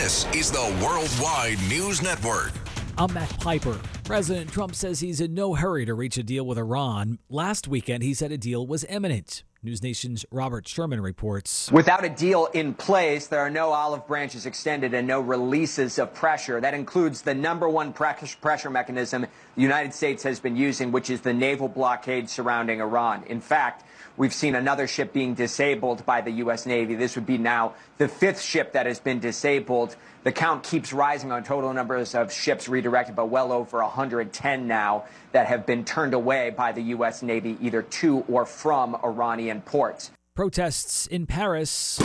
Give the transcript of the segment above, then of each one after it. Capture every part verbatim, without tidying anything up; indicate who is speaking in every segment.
Speaker 1: This is the Worldwide News Network.
Speaker 2: I'm Matt Piper. President Trump says he's in no hurry to reach a deal with Iran. Last weekend, he said a deal was imminent. News Nation's Robert Sherman reports.
Speaker 3: Without a deal in place, there are no olive branches extended and no releases of pressure. That includes the number one pressure mechanism the United States has been using, which is the naval blockade surrounding Iran. In fact, we've seen another ship being disabled by the U S Navy. This would be now the fifth ship that has been disabled. The count keeps rising on total numbers of ships redirected, but well over one hundred ten now that have been turned away by the U S Navy either to or from Iranian ports.
Speaker 2: Protests in Paris.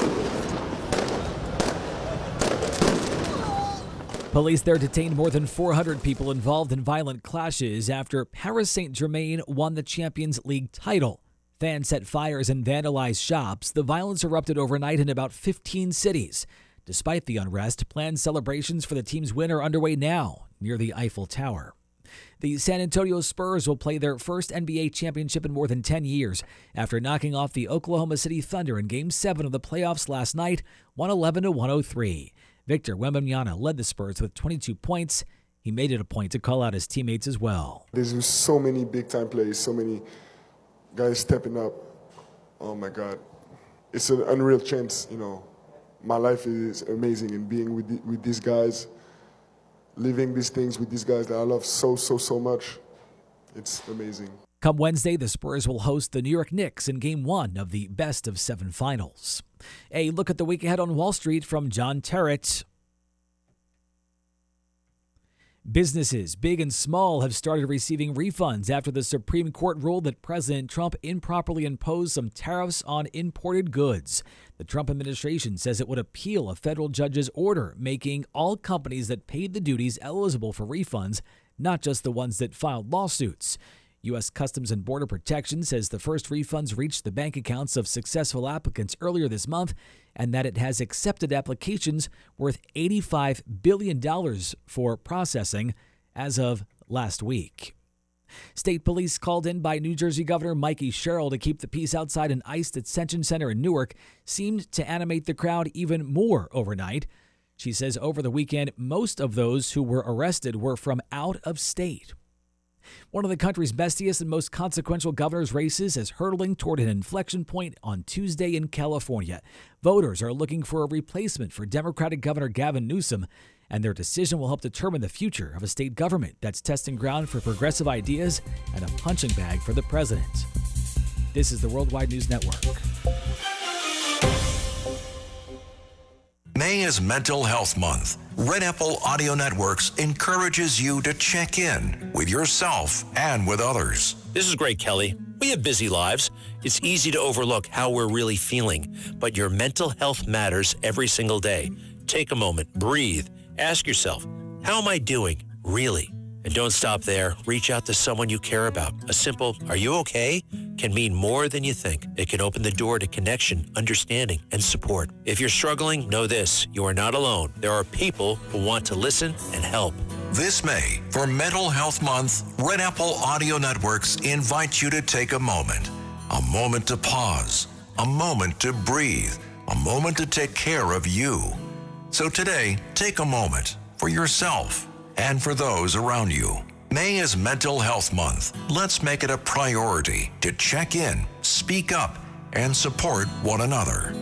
Speaker 2: Police there detained more than four hundred people involved in violent clashes after Paris Saint-Germain won the Champions League title. Fans set fires and vandalized shops. The violence erupted overnight in about fifteen cities. Despite the unrest, planned celebrations for the team's win are underway now near the Eiffel Tower. The San Antonio Spurs will play their first N B A championship in more than ten years after knocking off the Oklahoma City Thunder in Game seven of the playoffs last night, one eleven to one oh three. Victor Wembanyama led the Spurs with twenty-two points. He made it a point to call out his teammates as well.
Speaker 4: There's so many big-time plays, so many guys stepping up. Oh, my God. It's an unreal chance, you know. My life is amazing, and being with the, with these guys, living these things with these guys that I love so, so, so much, it's amazing.
Speaker 2: Come Wednesday, the Spurs will host the New York Knicks in Game one of the best of seven finals. A look at the week ahead on Wall Street from John Terrett. Businesses, big and small, have started receiving refunds after the Supreme Court ruled that President Trump improperly imposed some tariffs on imported goods. The Trump administration says it would appeal a federal judge's order, making all companies that paid the duties eligible for refunds, not just the ones that filed lawsuits. U S Customs and Border Protection says the first refunds reached the bank accounts of successful applicants earlier this month, and that it has accepted applications worth eighty-five billion dollars for processing as of last week. State police called in by New Jersey Governor Mikey Sherrill to keep the peace outside an ICE detention center in Newark seemed to animate the crowd even more overnight. She says over the weekend, most of those who were arrested were from out of state. One of the country's bestiest and most consequential governor's races is hurtling toward an inflection point on Tuesday in California. Voters are looking for a replacement for Democratic Governor Gavin Newsom, and their decision will help determine the future of a state government that's testing ground for progressive ideas and a punching bag for the president. This is the Worldwide News Network.
Speaker 1: May is Mental Health Month. Red Apple Audio Networks encourages you to check in with yourself and with others.
Speaker 5: This is Greg Kelly. We have busy lives. It's easy to overlook how we're really feeling, but your mental health matters every single day. Take a moment, breathe, ask yourself, how am I doing, really? And don't stop there. Reach out to someone you care about. A simple, are you okay? Can mean more than you think. It can open the door to connection, understanding, and support. If you're struggling, know this, you are not alone. There are people who want to listen and help.
Speaker 1: This May, for Mental Health Month, Red Apple Audio Networks invite you to take a moment. A moment to pause. A moment to breathe. A moment to take care of you. So today, take a moment for yourself and for those around you. May is Mental Health Month. Let's make it a priority to check in, speak up, and support one another.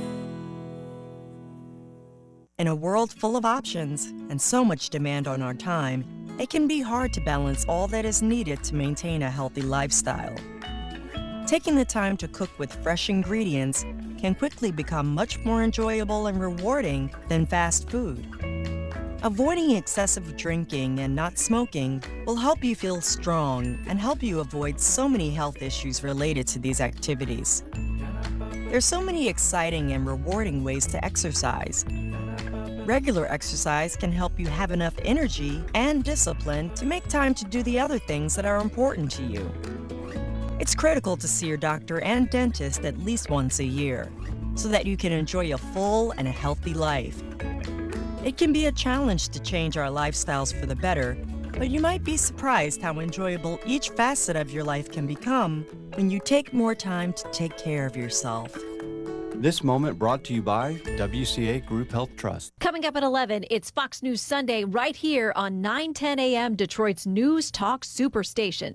Speaker 6: In a world full of options and so much demand on our time, it can be hard to balance all that is needed to maintain a healthy lifestyle. Taking the time to cook with fresh ingredients can quickly become much more enjoyable and rewarding than fast food. Avoiding excessive drinking and not smoking will help you feel strong and help you avoid so many health issues related to these activities. There's so many exciting and rewarding ways to exercise. Regular exercise can help you have enough energy and discipline to make time to do the other things that are important to you. It's critical to see your doctor and dentist at least once a year so that you can enjoy a full and a healthy life. It can be a challenge to change our lifestyles for the better, but you might be surprised how enjoyable each facet of your life can become when you take more time to take care of yourself.
Speaker 7: This moment brought to you by W C A Group Health Trust.
Speaker 8: Coming up at eleven, it's Fox News Sunday right here on nine ten a m, Detroit's News Talk Superstation.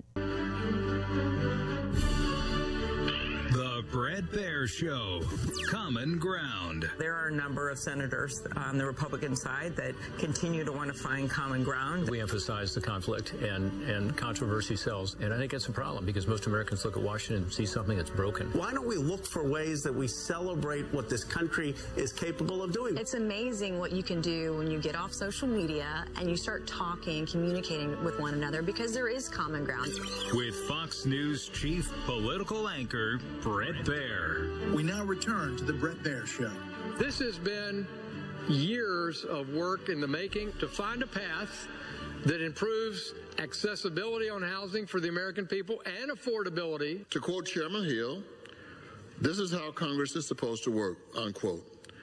Speaker 9: The Bret Baier Show, Common Ground.
Speaker 10: There are a number of senators on the Republican side that continue to want to find common ground.
Speaker 11: We emphasize the conflict and, and controversy sells, and I think it's a problem because most Americans look at Washington and see something that's broken.
Speaker 12: Why don't we look for ways that we celebrate what this country is capable of doing?
Speaker 13: It's amazing what you can do when you get off social media and you start talking, communicating with one another, because there is common ground.
Speaker 9: With Fox News chief political anchor, Bret Baier.
Speaker 14: We now return to the Bret Baier Show.
Speaker 15: This has been years of work in the making to find a path that improves accessibility on housing for the American people and affordability.
Speaker 16: To quote Chairman Hill, this is how Congress is supposed to work, unquote.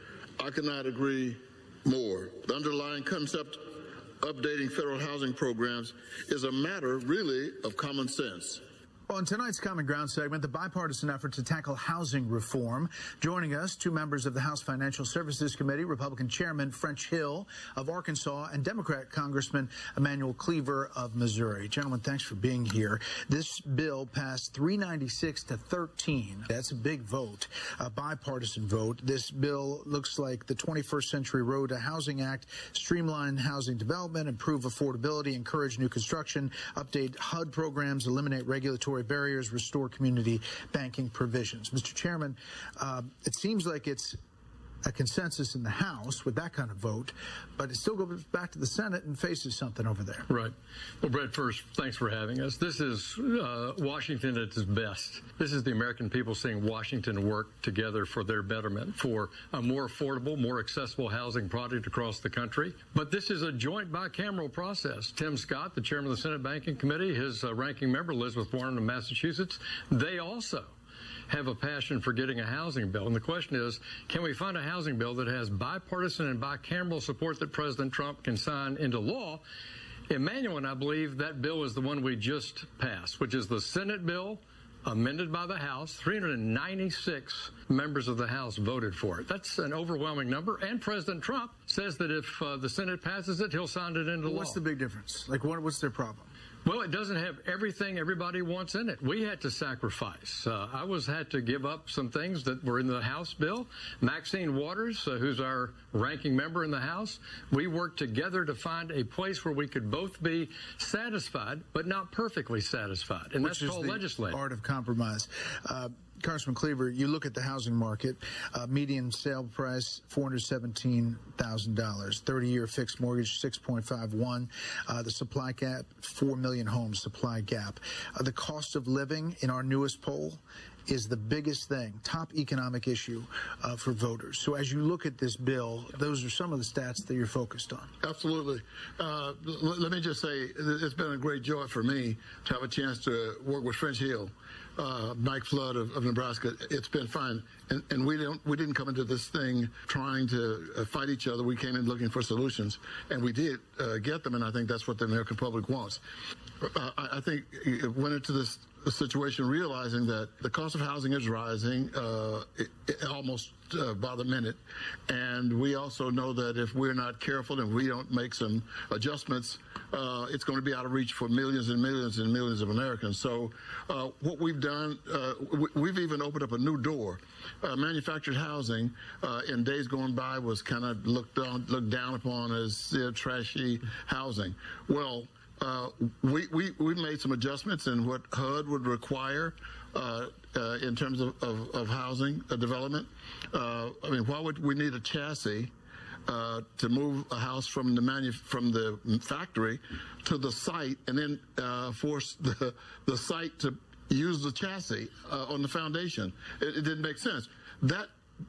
Speaker 16: I cannot agree more. The underlying concept updating federal housing programs is a matter really of common sense.
Speaker 14: On tonight's Common Ground segment, the bipartisan effort to tackle housing reform. Joining us, two members of the House Financial Services Committee, Republican Chairman French Hill of Arkansas and Democrat Congressman Emanuel Cleaver of Missouri. Gentlemen, thanks for being here. This bill passed three ninety-six to thirteen. That's a big vote, a bipartisan vote. This bill looks like the twenty-first Century Road to Housing Act, streamline housing development, improve affordability, encourage new construction, update H U D programs, eliminate regulatory barriers, restore community banking provisions. Mister Chairman, uh, it seems like it's a consensus in the House with that kind of vote, but it still goes back to the Senate and faces something over there.
Speaker 15: Right. Well, Bret, first, thanks for having us. This is uh, Washington at its best. This is the American people seeing Washington work together for their betterment, for a more affordable, more accessible housing product across the country. But this is a joint bicameral process. Tim Scott, the chairman of the Senate Banking Committee, his uh, ranking member, Elizabeth Warren of Massachusetts, they also have a passion for getting a housing bill. And the question is, can we find a housing bill that has bipartisan and bicameral support that President Trump can sign into law? Emanuel and I believe that bill is the one we just passed, which is the Senate bill amended by the House. three hundred ninety-six members of the House voted for it. That's an overwhelming number. And President Trump says that if uh, the Senate passes it, he'll sign it into
Speaker 14: well,
Speaker 15: law.
Speaker 14: What's the big difference? Like, what, what's their problem?
Speaker 15: Well, it doesn't have everything everybody wants in it. We had to sacrifice. Uh, I was had to give up some things that were in the House bill. Maxine Waters, uh, who's our ranking member in the House, we worked together to find a place where we could both be satisfied, but not perfectly satisfied. And
Speaker 14: Which
Speaker 15: that's called legislating.
Speaker 14: Art of compromise. Uh, Congressman Cleaver, you look at the housing market, uh, median sale price, four hundred seventeen thousand dollars, thirty-year fixed mortgage, six point five one, uh, the supply gap, four million homes supply gap. Uh, the cost of living in our newest poll is the biggest thing, top economic issue uh, for voters. So as you look at this bill, those are some of the stats that you're focused on.
Speaker 16: Absolutely. Uh, l- let me just say, it's been a great joy for me to have a chance to work with French Hill, uh, Mike Flood of, of Nebraska. It's been fun. And, and we didn't we didn't come into this thing trying to uh, fight each other. We came in looking for solutions, and we did uh, get them, and I think that's what the American public wants. Uh, I, I think it went into this situation realizing that the cost of housing is rising uh, it, it almost uh, by the minute, and we also know that if we're not careful and we don't make some adjustments, uh, it's going to be out of reach for millions and millions and millions of Americans. So uh, what we've done, uh, we, we've even opened up a new door. Uh, manufactured housing uh, in days going by was kind of looked down, looked down upon as uh, trashy housing. Well, Uh, we, we, we made some adjustments in what H U D would require uh, uh, in terms of, of, of housing uh, development. Uh, I mean, why would we need a chassis uh, to move a house from the manu- from the factory to the site and then uh, force the, the site to use the chassis uh, on the foundation? It, it didn't make sense. That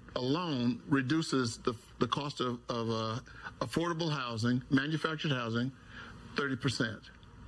Speaker 16: alone reduces the, the cost of, of uh, affordable housing, manufactured housing, thirty percent.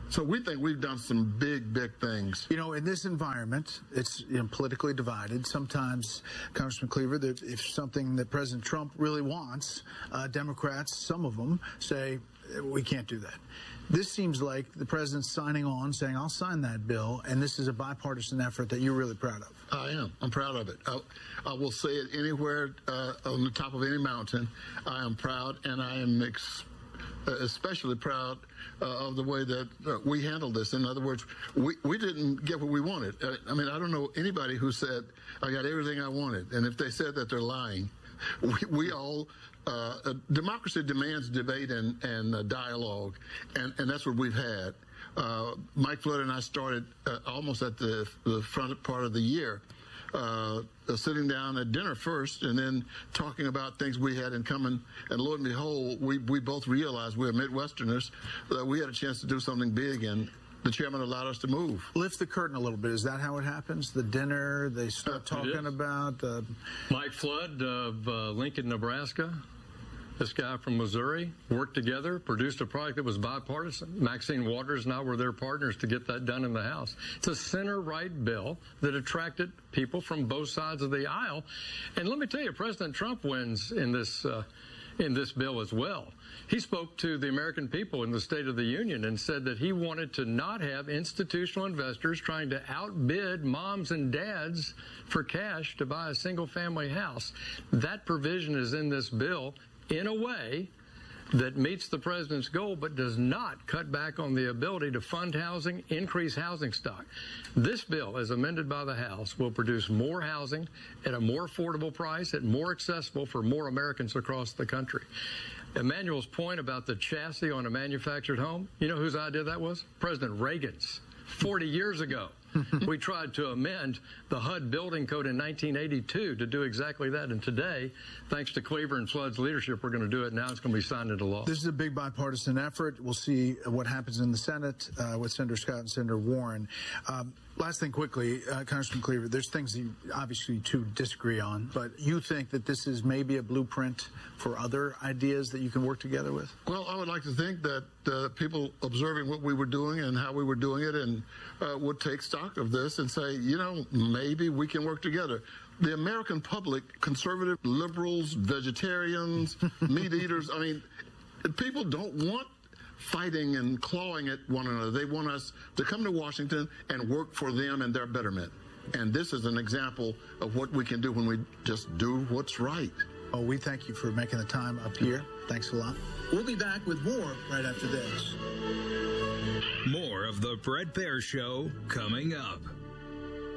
Speaker 16: So we think we've done some big, big things.
Speaker 14: You know, in this environment, it's you know, politically divided. Sometimes, Congressman Cleaver, that if something that President Trump really wants, uh, Democrats, some of them, say, we can't do that. This seems like the president's signing on, saying, I'll sign that bill, and this is a bipartisan effort that you're really proud of.
Speaker 16: I am. I'm proud of it. I, I will say it anywhere uh, on the top of any mountain. I am proud, and I am ex especially proud uh, of the way that uh, we handled this. In other words, we, we didn't get what we wanted. Uh, I mean, I don't know anybody who said, I got everything I wanted. And if they said that, they're lying. We, we all, uh, uh, democracy demands debate and, and uh, dialogue, and, and that's what we've had. Uh, Mike Flood and I started uh, almost at the, the front part of the year. Uh, uh, sitting down at dinner first and then talking about things we had in common. And lo and behold, we, we both realized we're Midwesterners, that we had a chance to do something big, and the chairman allowed us to move.
Speaker 14: Lift the curtain a little bit. Is that how it happens? The dinner, they start uh, talking about... Uh...
Speaker 15: Mike Flood of uh, Lincoln, Nebraska. This guy from Missouri worked together, produced a product that was bipartisan. Maxine Waters and I were their partners to get that done in the House. It's a center-right bill that attracted people from both sides of the aisle. And let me tell you, President Trump wins in this uh, in this bill as well. He spoke to the American people in the State of the Union and said that he wanted to not have institutional investors trying to outbid moms and dads for cash to buy a single-family house. That provision is in this bill in a way that meets the president's goal but does not cut back on the ability to fund housing, increase housing stock. This bill, as amended by the House, will produce more housing at a more affordable price, at more accessible for more Americans across the country. Emmanuel's point about the chassis on a manufactured home, you know whose idea that was? President Reagan's, forty years ago. We tried to amend the H U D building code in nineteen eighty-two to do exactly that. And today, thanks to Cleaver and Flood's leadership, we're going to do it now. It's going to be signed into law.
Speaker 14: This is a big bipartisan effort. We'll see what happens in the Senate uh, with Senator Scott and Senator Warren. Um, last thing quickly, uh, Congressman Cleaver, there's things that you obviously two disagree on, but you think that this is maybe a blueprint for other ideas that you can work together with?
Speaker 16: Well, I would like to think that uh, people observing what we were doing and how we were doing it and uh, would take stock of this and say, you know, maybe we can work together. The American public, conservative, liberals, vegetarians, meat eaters, I mean, people don't want fighting and clawing at one another. They want us to come to Washington and work for them and their betterment. And this is an example of what we can do when we just do what's right.
Speaker 14: Oh, we thank you for making the time up here. Thanks a lot. We'll be back with more right after this.
Speaker 9: More of the Bret Baier Show coming up.